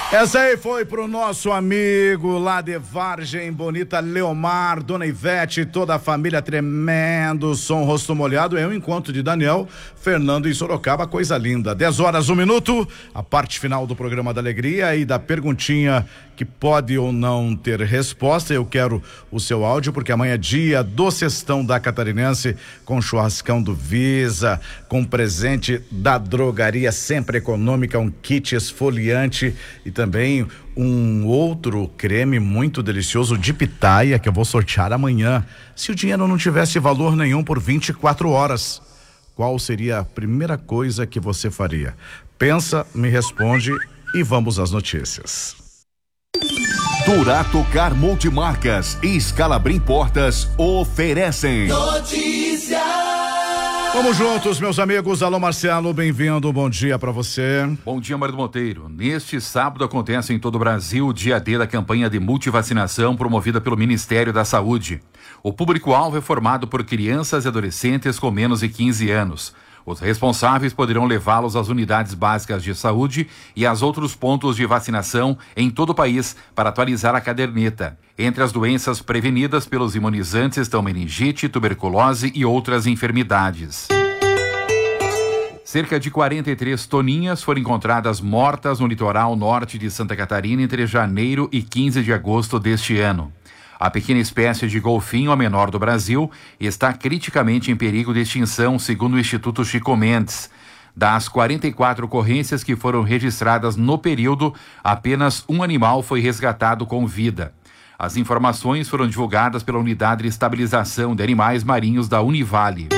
Essa aí foi pro nosso amigo lá de Vargem Bonita, Leomar, Dona Ivete, toda a família, tremendo som, rosto molhado. É um encontro de Daniel, Fernando em Sorocaba, coisa linda. 10h01, a parte final do programa da Alegria e da perguntinha que pode ou não ter resposta. Eu quero o seu áudio, porque amanhã é dia do Cestão da Catarinense, com churrascão do Visa, com presente da Drogaria Sempre Econômica, um kit esfoliante e também um outro creme muito delicioso de pitaia que eu vou sortear amanhã. Se o dinheiro não tivesse valor nenhum por 24 horas, qual seria a primeira coisa que você faria? Pensa, me responde e vamos às notícias. Durato Car Multimarcas e Scalabrin Portas oferecem notícia. Vamos juntos, meus amigos. Alô, Marcelo, bem-vindo, bom dia pra você. Bom dia, Marido Monteiro. Neste sábado acontece em todo o Brasil o dia D da campanha de multivacinação promovida pelo Ministério da Saúde. O público-alvo é formado por crianças e adolescentes com menos de 15 anos. Os responsáveis poderão levá-los às unidades básicas de saúde e aos outros pontos de vacinação em todo o país para atualizar a caderneta. Entre as doenças prevenidas pelos imunizantes estão meningite, tuberculose e outras enfermidades. Cerca de 43 toninhas foram encontradas mortas no litoral norte de Santa Catarina entre janeiro e 15 de agosto deste ano. A pequena espécie de golfinho, a menor do Brasil, está criticamente em perigo de extinção, segundo o Instituto Chico Mendes. Das 44 ocorrências que foram registradas no período, apenas um animal foi resgatado com vida. As informações foram divulgadas pela Unidade de Estabilização de Animais Marinhos da Univale.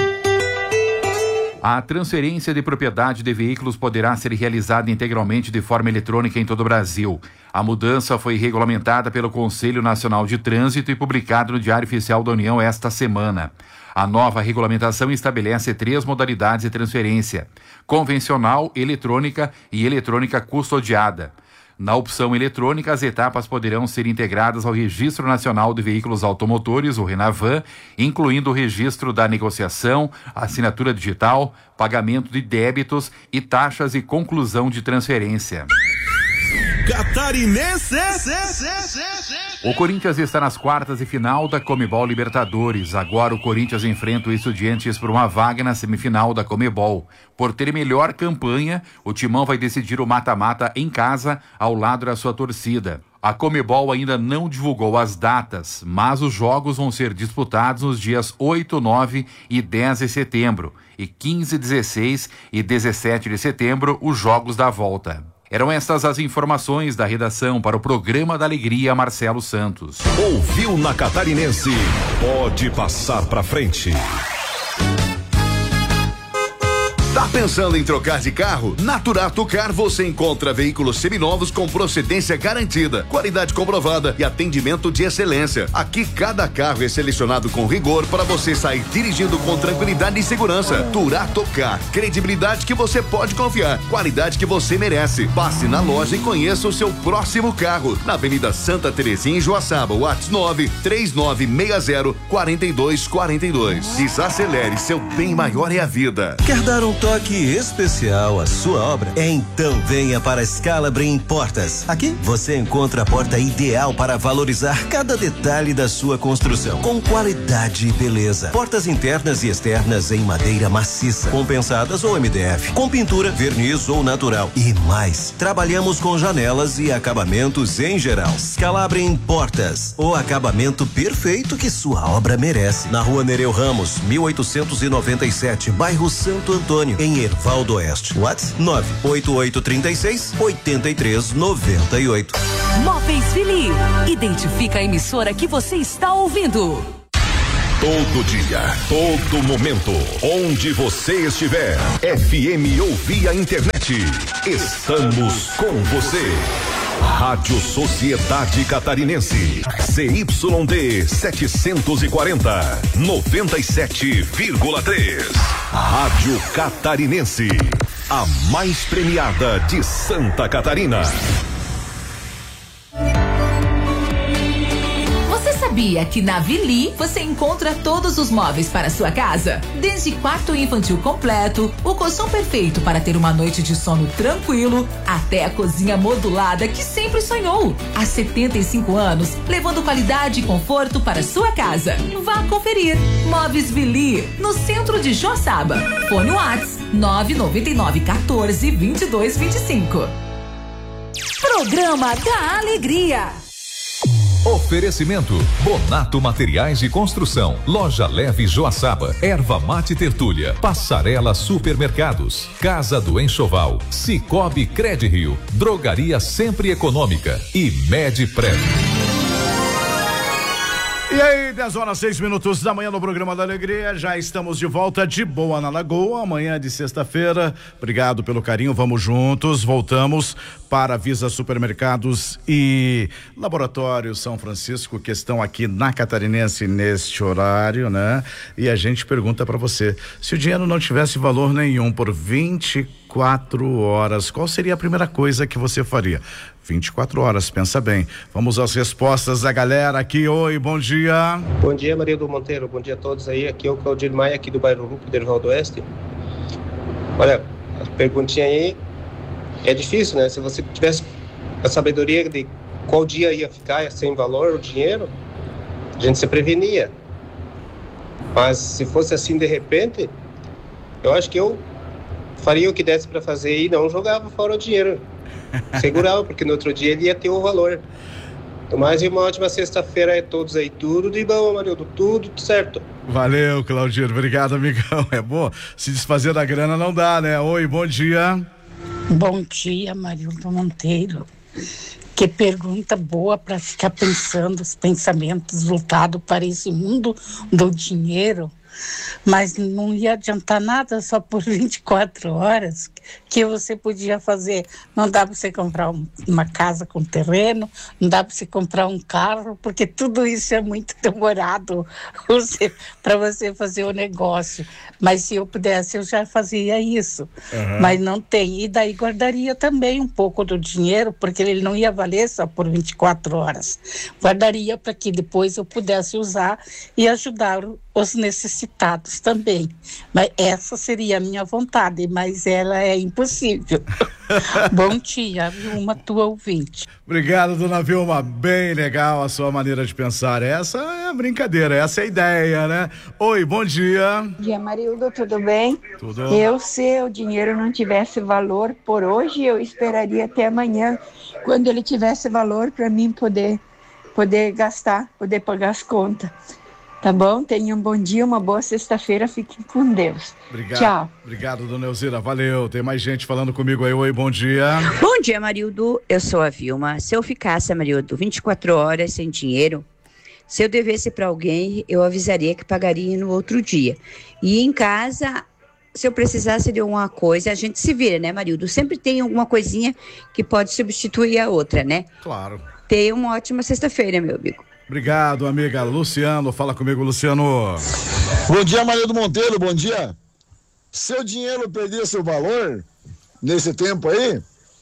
A transferência de propriedade de veículos poderá ser realizada integralmente de forma eletrônica em todo o Brasil. A mudança foi regulamentada pelo Conselho Nacional de Trânsito e publicada no Diário Oficial da União esta semana. A nova regulamentação estabelece 3 modalidades de transferência: convencional, eletrônica e eletrônica custodiada. Na opção eletrônica, as etapas poderão ser integradas ao Registro Nacional de Veículos Automotores, o Renavan, incluindo o registro da negociação, assinatura digital, pagamento de débitos e taxas e conclusão de transferência. Catarinense. O Corinthians está nas quartas de final da Comebol Libertadores. Agora o Corinthians enfrenta o Estudiantes por uma vaga na semifinal da Comebol. Por ter melhor campanha, o Timão vai decidir o mata-mata em casa, ao lado da sua torcida. A Comebol ainda não divulgou as datas, mas os jogos vão ser disputados nos dias 8, 9 e 10 de setembro. E 15, 16 e 17 de setembro, os jogos da volta. Eram estas as informações da redação para o Programa da Alegria, Marcelo Santos. Ouviu na Catarinense? Pode passar pra frente. Tá pensando em trocar de carro? Na Durato Car você encontra veículos seminovos com procedência garantida, qualidade comprovada e atendimento de excelência. Aqui cada carro é selecionado com rigor para você sair dirigindo com tranquilidade e segurança. Durato Car, credibilidade que você pode confiar, qualidade que você merece. Passe na loja e conheça o seu próximo carro. Na Avenida Santa Terezinha, em Joaçaba, WhatsApp 939604242. Desacelere, seu bem maior é a vida. Quer dar um toque especial à sua obra? Então venha para a Scalabrin Portas. Aqui você encontra a porta ideal para valorizar cada detalhe da sua construção, com qualidade e beleza. Portas internas e externas em madeira maciça, compensadas ou MDF, com pintura, verniz ou natural e mais. Trabalhamos com janelas e acabamentos em geral. Scalabrin Portas, o acabamento perfeito que sua obra merece. Na Rua Nereu Ramos, 1897, bairro Santo Antônio, em Ervaldo Oeste. WhatsApp 98836-8398. Móveis Fili. Identifica a emissora que você está ouvindo. Todo dia, todo momento, onde você estiver. FM ou via internet. Estamos com você. Rádio Sociedade Catarinense. CYD 740, 97,3. Rádio Catarinense. A mais premiada de Santa Catarina. sabia que na Vili você encontra todos os móveis para sua casa? Desde quarto infantil completo, o colchão perfeito para ter uma noite de sono tranquilo, até a cozinha modulada que sempre sonhou. Há 75 anos, levando qualidade e conforto para sua casa. Vá conferir. Móveis Vili, no centro de Joaçaba. Fone WhatsApp 999 14 22 25. Programa da Alegria. Oferecimento Bonato Materiais de Construção, Loja Leve Joaçaba, Erva Mate Tertúlia, Passarela Supermercados, Casa do Enxoval, Cicobi Credrio, Drogaria Sempre Econômica e Medprev. E aí, 10h06 da manhã no programa da Alegria, já estamos de volta de boa na Lagoa, amanhã de sexta-feira. Obrigado pelo carinho, vamos juntos, voltamos para Visa Supermercados e Laboratório São Francisco, que estão aqui na Catarinense neste horário, né? E a gente pergunta para você, se o dinheiro não tivesse valor nenhum por 24 horas, qual seria a primeira coisa que você faria? 24 horas, pensa bem. Vamos às respostas da galera aqui. Oi, bom dia. Bom dia, Maria do Monteiro. Bom dia a todos aí. Aqui é o Claudir Maia, aqui do bairro Rupo, Derval do Oeste. Olha, a perguntinha aí é difícil, né? Se você tivesse a sabedoria de qual dia ia ficar sem valor o dinheiro, a gente se prevenia. Mas se fosse assim de repente, eu acho que eu faria o que desse para fazer e não jogava fora o dinheiro. Segurava, porque no outro dia ele ia ter o valor. Mais uma ótima sexta-feira a todos aí. Tudo de bom, Marildo, tudo certo. Valeu, Claudir, obrigado, amigão. É bom, se desfazer da grana não dá, né? Oi, bom dia. Bom dia, Marildo Monteiro. Que pergunta boa para ficar pensando, os pensamentos voltados para esse mundo do dinheiro. Mas não ia adiantar nada só por 24 horas que você podia fazer. Não dá para você comprar uma casa com terreno, não dá para você comprar um carro, porque tudo isso é muito demorado para você fazer o negócio. Mas se eu pudesse, eu já fazia isso. Uhum. Mas não tem. E daí guardaria também um pouco do dinheiro, porque ele não ia valer só por 24 horas. Guardaria para que depois eu pudesse usar e ajudar os necessitados também. Mas essa seria a minha vontade, mas ela é impossível. Bom dia, Vilma, tua ouvinte. Obrigado, dona Vilma, bem legal a sua maneira de pensar. Essa é a brincadeira, essa é a ideia, né? Oi, bom dia. Bom dia, Marildo, tudo bem? Tudo. Eu, se o dinheiro não tivesse valor por hoje, eu esperaria até amanhã, quando ele tivesse valor para mim poder gastar, poder pagar as contas. Tá bom? Tenham um bom dia, uma boa sexta-feira, fiquem com Deus. Obrigado. Tchau. Obrigado, dona Elzira, valeu. Tem mais gente falando comigo aí. Oi, bom dia. Bom dia, Marildo. Eu sou a Vilma. Se eu ficasse, Marildo, 24 horas sem dinheiro, se eu devesse para alguém, eu avisaria que pagaria no outro dia. E em casa, se eu precisasse de alguma coisa, a gente se vira, né, Marildo? Sempre tem alguma coisinha que pode substituir a outra, né? Claro. Tenha uma ótima sexta-feira, meu amigo. Obrigado, amiga. Luciano, fala comigo, Luciano. Bom dia, Marildo Monteiro, bom dia. Se o dinheiro perdesse o valor, nesse tempo aí,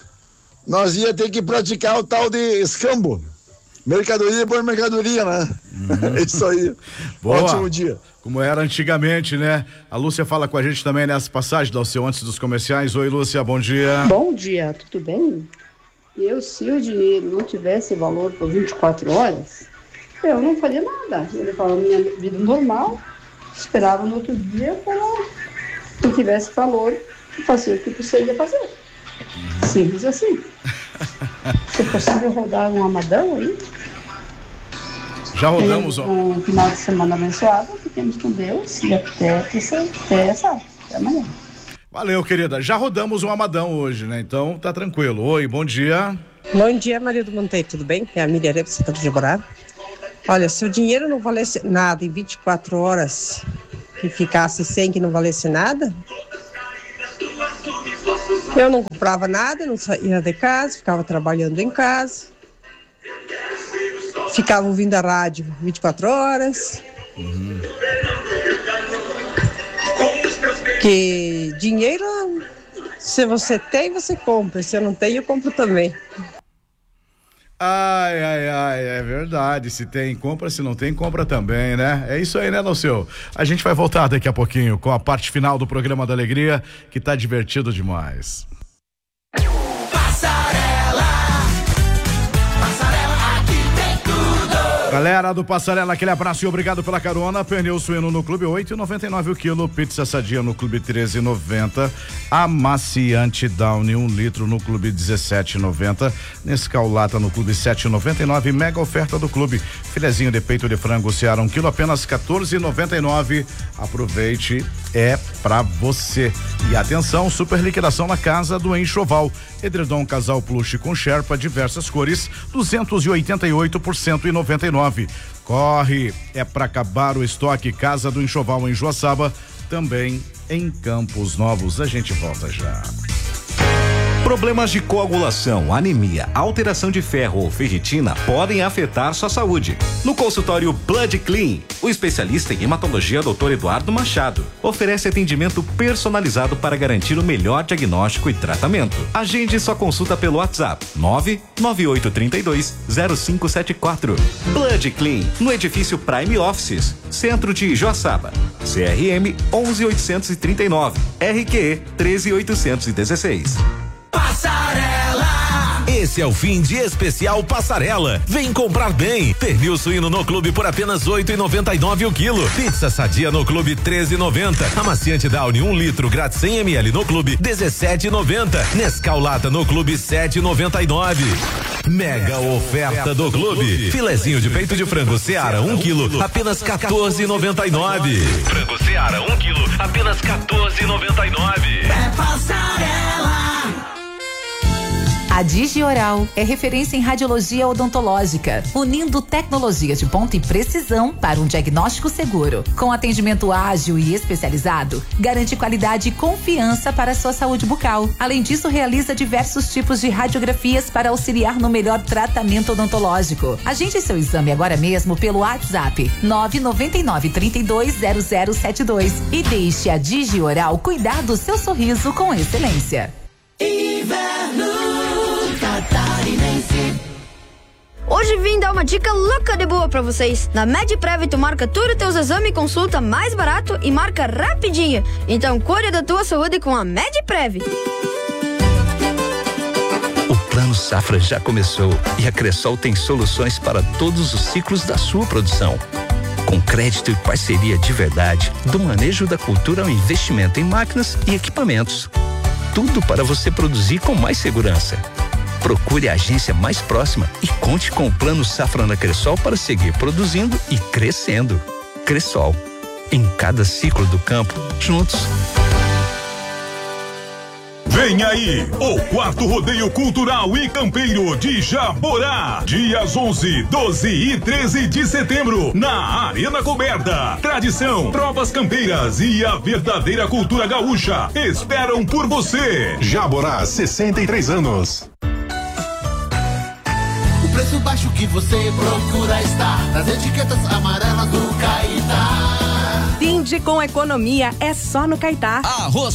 nós ia ter que praticar o tal de escambo. Mercadoria por mercadoria, né? É isso aí. Boa. Ótimo dia. Como era antigamente, né? A Lúcia fala com a gente também nessa passagem, Dalceu, antes dos comerciais. Oi, Lúcia, bom dia. Bom dia, tudo bem? Se o dinheiro não tivesse valor por 24 horas... eu não faria nada. Eu levava a minha vida normal, esperava no outro dia para que tivesse valor e fazer o que precisaria fazer. Simples assim. Se possível rodar um Amadão aí. Já rodamos, ó. Um final de semana abençoado, fiquemos com Deus e até amanhã. Valeu, querida. Já rodamos um Amadão hoje, né? Então tá tranquilo. Oi, bom dia. Bom dia, Marildo Monteiro, tudo bem? É a Miriam de Santa de Jaborá. Olha, se o dinheiro não valesse nada em 24 horas e ficasse sem que não valesse nada, eu não comprava nada, não saía de casa, ficava trabalhando em casa, ficava ouvindo a rádio 24 horas. Que dinheiro, se você tem, você compra. Se eu não tenho, eu compro também. Ai, é verdade. Se tem, compra, se não tem, compra também, né? É isso aí, né, Alceu? A gente vai voltar daqui a pouquinho com a parte final do programa da Alegria, que tá divertido demais. Galera do Passarela, aquele abraço e obrigado pela carona. Pernil suíno no Clube 8,99 o quilo. Pizza sadia no Clube 13,90. Amaciante Downy 1 litro no Clube 17,90. Nescau Lata no Clube 7,99. Mega oferta do Clube. Filezinho de peito de frango Seara 1 quilo apenas 14,99. Aproveite, é pra você. E atenção, super liquidação na casa do Enxoval. Edredom Casal Plush com Sherpa, diversas cores, 288 por 199. Corre, é para acabar o estoque. Casa do Enxoval em Joaçaba, também em Campos Novos. A gente volta já. Problemas de coagulação, anemia, alteração de ferro ou ferritina podem afetar sua saúde. No consultório Blood Clean, o especialista em hematologia Dr. Eduardo Machado oferece atendimento personalizado para garantir o melhor diagnóstico e tratamento. Agende sua consulta pelo WhatsApp 998320574. Blood Clean, no edifício Prime Offices, centro de Joaçaba. CRM 11839, RQE 13816. Passarela! Esse é o fim de especial Passarela. Vem comprar bem. Pernil suíno no Clube por apenas 8,99 o quilo. Pizza sadia no Clube 13,90. Amaciante Downy 1 litro grátis 100 ml no Clube 17,90. Nescau Lata no Clube 7,99. Mega oferta do Clube. Filezinho de peito de frango Seara 1 quilo apenas 14,99. Frango Seara 1 quilo apenas 14,99. É Passarela. A Digioral é referência em radiologia odontológica, unindo tecnologia de ponta e precisão para um diagnóstico seguro. Com atendimento ágil e especializado, garante qualidade e confiança para a sua saúde bucal. Além disso, realiza diversos tipos de radiografias para auxiliar no melhor tratamento odontológico. Agende seu exame agora mesmo pelo WhatsApp 999-320072 e deixe a Digioral cuidar do seu sorriso com excelência. Inverno Catarinense. Hoje vim dar uma dica louca de boa pra vocês. Na MedPrev tu marca tudo teus exames e consulta mais barato e marca rapidinho. Então cuide da tua saúde com a MedPrev. O Plano Safra já começou e a Cressol tem soluções para todos os ciclos da sua produção. Com crédito e parceria de verdade, do manejo da cultura ao investimento em máquinas e equipamentos. Tudo para você produzir com mais segurança. Procure a agência mais próxima e conte com o Plano Safra na Cressol para seguir produzindo e crescendo. Cressol, em cada ciclo do campo, juntos. Vem aí, o 4º Rodeio Cultural e Campeiro de Jaborá. Dias 11, 12 e 13 de setembro, na Arena Coberta. Tradição, provas campeiras e a verdadeira cultura gaúcha esperam por você. Jaborá, 63 anos. O preço baixo que você procura está nas etiquetas amarelas do Caetá. Finde com economia é só no Caetá. Arroz